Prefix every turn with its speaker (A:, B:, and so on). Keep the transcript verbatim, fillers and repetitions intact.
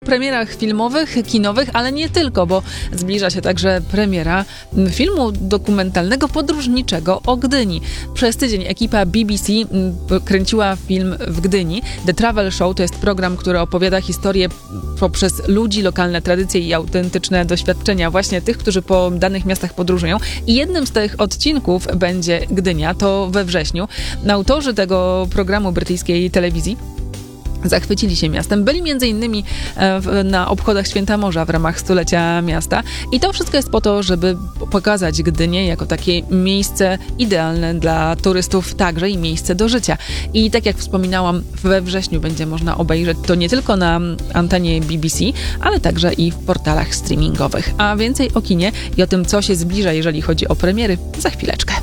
A: premierach filmowych, kinowych, ale nie tylko, bo zbliża się także premiera filmu dokumentalnego, podróżniczego o Gdyni. Przez tydzień ekipa B B C kręciła film w Gdyni. The Travel Show to jest program, który opowiada historię poprzez ludzi, lokalne tradycje i autentyczne doświadczenia właśnie tych, którzy po danych miastach podróżują. I jednym z tych odcinków będzie Gdynia, to we wrześniu. Autorzy tego programu brytyjskiej telewizji zachwycili się miastem. Byli między innymi na obchodach Święta Morza w ramach stulecia miasta. I to wszystko jest po to, żeby pokazać Gdynię jako takie miejsce idealne dla turystów, także i miejsce do życia. I tak jak wspominałam, we wrześniu będzie można obejrzeć to nie tylko na antenie B B C, ale także i w portalach streamingowych. A więcej o kinie i o tym, co się zbliża, jeżeli chodzi o premiery, za chwileczkę.